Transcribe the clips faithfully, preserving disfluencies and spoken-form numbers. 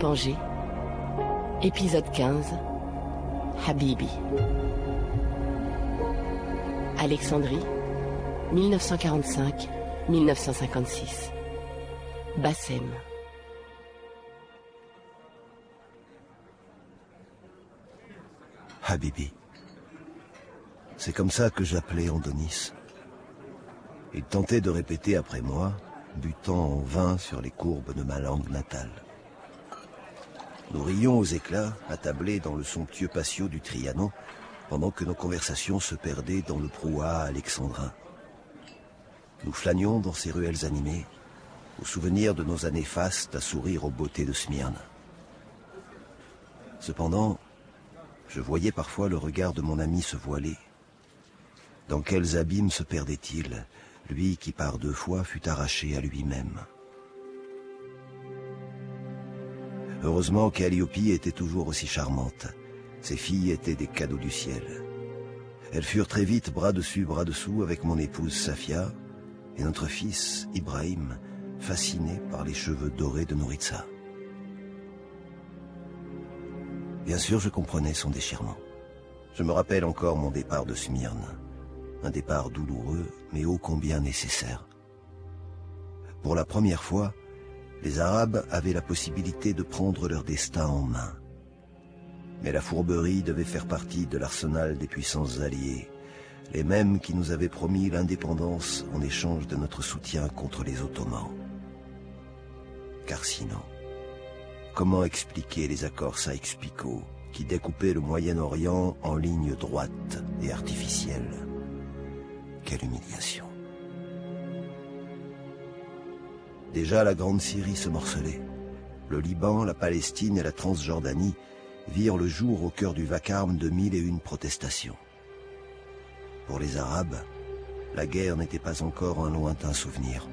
Tanger, épisode quinze, Habibi. Alexandrie, mille neuf cent quarante-cinq à mille neuf cent cinquante-six. Bassem. Habibi. C'est comme ça que j'appelais Andonis. Il tentait de répéter après moi, butant en vain sur les courbes de ma langue natale. Nous rions aux éclats, attablés dans le somptueux patio du Trianon, pendant que nos conversations se perdaient dans le brouhaha alexandrin. Nous flânions dans ces ruelles animées, au souvenir de nos années fastes à sourire aux beautés de Smyrne. Cependant, je voyais parfois le regard de mon ami se voiler. Dans quels abîmes se perdait-il, lui qui par deux fois fut arraché à lui-même? Heureusement qu'Alliope était toujours aussi charmante. Ses filles étaient des cadeaux du ciel. Elles furent très vite bras dessus, bras dessous avec mon épouse Safia et notre fils Ibrahim, fasciné par les cheveux dorés de Nouritza. Bien sûr, je comprenais son déchirement. Je me rappelle encore mon départ de Smyrne. Un départ douloureux, mais ô combien nécessaire. Pour la première fois, les Arabes avaient la possibilité de prendre leur destin en main. Mais la fourberie devait faire partie de l'arsenal des puissances alliées, les mêmes qui nous avaient promis l'indépendance en échange de notre soutien contre les Ottomans. Car sinon, comment expliquer les accords Sykes-Picot qui découpaient le Moyen-Orient en lignes droites et artificielles? Quelle humiliation! Déjà la Grande Syrie se morcelait. Le Liban, la Palestine et la Transjordanie virent le jour au cœur du vacarme de mille et une protestations. Pour les Arabes, la guerre n'était pas encore un lointain souvenir.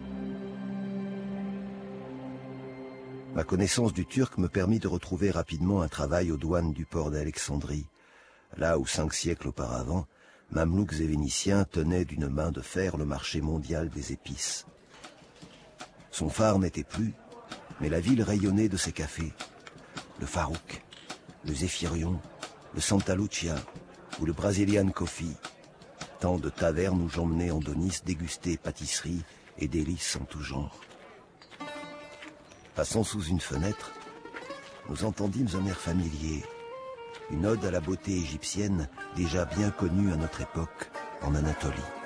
Ma connaissance du turc me permit de retrouver rapidement un travail aux douanes du port d'Alexandrie, là où cinq siècles auparavant, Mamelouks et Vénitiens tenaient d'une main de fer le marché mondial des épices. Son phare n'était plus, mais la ville rayonnait de ses cafés. Le Farouk, le Zéphirion, le Santa Lucia ou le Brazilian Coffee. Tant de tavernes où j'emmenais Andonis déguster pâtisseries et délices en tout genre. Passant sous une fenêtre, nous entendîmes un air familier, une ode à la beauté égyptienne déjà bien connue à notre époque en Anatolie.